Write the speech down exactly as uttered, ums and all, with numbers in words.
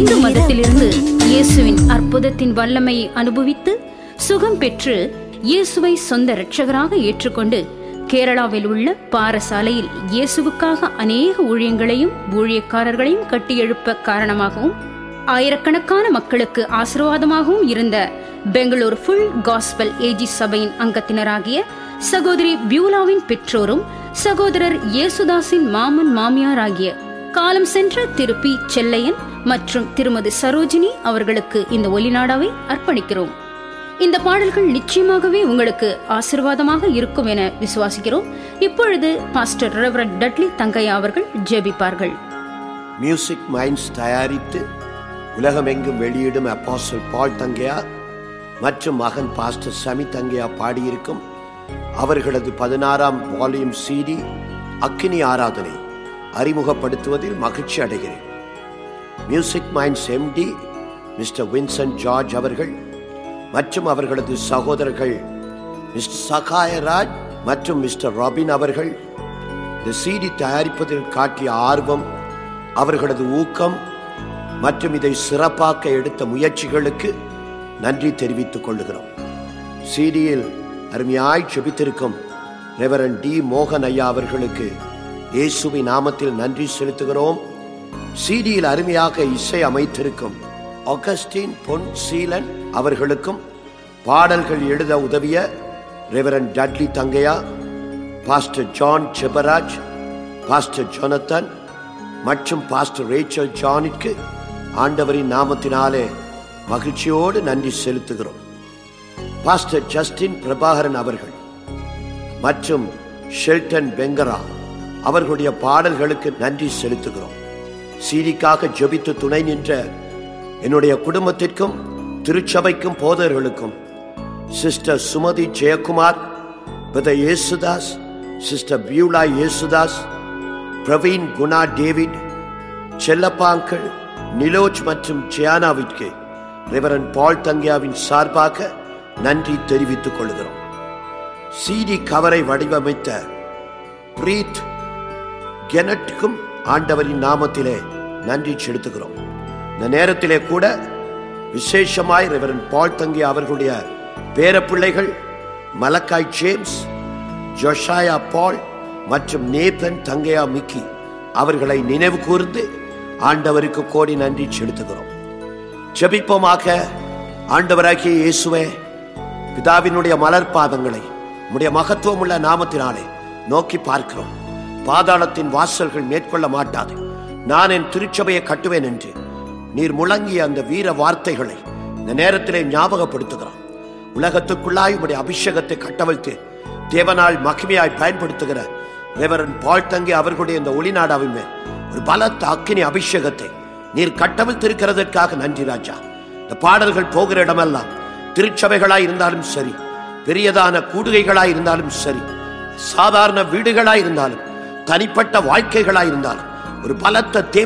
இந்து மதத்திலிருந்து இயேசுவின் அற்புதத்தின் வல்லமையை அனுபவித்து சுகம் பெற்று இயேசுவை சொந்த இரட்சகராக ஏற்றுக்கொண்டு கேரளாவில் உள்ள பாரசாலையில் இயேசுவுக்காக அநேக ஊழியங்களையும் ஊழியக்காரர்களையும் கட்டியெழுப்ப காரணமாகவும் ஆயிரக்கணக்கான மக்களுக்கு ஆசீர்வாதமாகவும் இருந்த பெங்களூர் ஃபுல் காஸ்பல் ஏஜி சபையின் அங்கத்தினராகிய சகோதரி பியூலாவின் பெற்றோரும் சகோதரர் இயேசுதாஸின் மாமன் மாமியார் ஆகிய காலம் சென்ற திரு பி செல்லையன் மற்றும் திருமதி சரோஜினி அவர்களுக்கு இந்த ஒலிநாடாவை அர்ப்பணிக்கிறோம். இந்த பாடல்கள் நிச்சயமாகவே உங்களுக்கு ஆசீர்வாதமாக இருக்கும் என விசுவாசிக்கிறோம். இப்பொழுது பாஸ்டர் ரெவரண்ட் டட்லி தங்கையா அவர்கள் ஜெபிப்பார்கள். மியூசிக் மைண்ட்ஸ் தயாரித்து உலகமெங்கும் வெளியிடும் அப்போஸ்தலர் பால் தங்கையா மற்றும் மகன் பாஸ்டர் சமி தங்கையா பாடியிருக்கும் அவர்களது பதினாறாம் வால்யூம் சிடி அக்கினி ஆராதனை அறிமுகப்படுத்துவதில் மகிழ்ச்சி அடைகிறேன். Music minds empty mister Vincent George அவர்கள் மற்றும் அவர்களது சகோதரர்கள் மிஸ்டர் சகாயராஜ் மற்றும் மிஸ்டர் ராபின் அவர்கள் இந்த சிடி தயாரிப்பதில் காட்டிய ஆர்வம், அவர்களது ஊக்கம் மற்றும் இதை சிறப்பாக்க எடுத்த முயற்சிகளுக்கு நன்றி தெரிவித்துக் கொள்கிறோம். சிடியில் அருமையாய் ஜெபித்திருக்கும் ரெவரண்ட் டி மோகன் ஐயா அவர்களுக்கு இயேசுவின் நாமத்தில் நன்றி செலுத்துகிறோம். சிடியில் அருமையாக இசை அமைத்திருக்கும் ஆகஸ்டின் பொன் சீலன் அவர்களுக்கும் பாடல்கள் எழுத உதவிய ரெவரண்ட் டட்லி தங்கையா, pastor John Jebaraj, pastor Jonathan மற்றும் பாஸ்டர் ரேச்சல் ஜானிற்கு ஆண்டவரின் நாமத்தினாலே மகிழ்ச்சியோடு நன்றி செலுத்துகிறோம். பாஸ்டர் ஜஸ்டின் பிரபாகரன் அவர்கள் மற்றும் ஷெல்டன் பெங்கரா அவர்களுடைய பாடல்களுக்கு நன்றி செலுத்துகிறோம். சீடிக்காக ஜெபித்து துணை நின்ற என்னுடைய குடும்பத்திற்கும் திருச்சபைக்கும் போதர்களுக்கும் sister Sumathi Jayakumar, brother Yesudas, sister Beulah Yesudas, Praveen Guna David, செல்லப்பாங்கள் Niloj மற்றும் ஜியானாவிற்கு ரெவரண்ட் பால் தங்கையாவின் சார்பாக நன்றி தெரிவித்துக் கொள்கிறோம். சிடி கவரை வடிவமைத்த பிரீத் கெனட்டுக்கும் ஆண்டவரின் நாமத்திலே நன்றி செலுத்துகிறோம். இந்த நேரத்திலே கூட விசேஷமாய் ரெவரண்ட் பால் தங்கையா அவர்களுடைய பேரப்பிள்ளைகள் மலக்காய் ஜேம்ஸ், ஜோஷாயா பால் மற்றும் நேபன் தங்கையா மிக்கி அவர்களை நினைவு கூர்ந்து ஆண்டவருக்கு கோடி நன்றி செலுத்துகிறோம். ஜெபிப்போமாக. ஆண்டவராகிய இயேசுவே, பிதாவினுடைய மலர் பாதங்களை உம்முடைய மகத்துவம் உள்ள நாமத்தினாலே நோக்கி பார்க்கிறோம். பாதாளத்தின் வாசல்கள் மேற்கொள்ள மாட்டாது, நான் என் திருச்சபையை கட்டுவேன் என்று நீர் முழங்கிய அந்த வீர வார்த்தைகளை இந்த நேரத்திலே ஞாபகப்படுத்துகிறோம். உலகத்துக்குள்ளாய் உம்முடைய அபிஷேகத்தை கட்டவிழ்த்து தேவனால் மகிமையாய் பயன்படுத்துகிற ரெவரண்ட் பால் தங்கை அவர்களுடைய இந்த ஒளிநாடாவின் மேல் ஒரு பலத்த அக்கினி அபிஷேகத்தை நீர் கட்டவிழ்த்திருக்கிறதற்காக நன்றி ராஜா. இந்த பாடல்கள் போகிற இடமெல்லாம் திருச்சபைகளாய் இருந்தாலும் சரி, பெரியதான கூடுகைகளாய் இருந்தாலும் சரி, சாதாரண வீடுகளாய் இருந்தாலும், தனிப்பட்ட வாழ்க்கைகளாய் இருந்தாலும் ஒரு பலத்த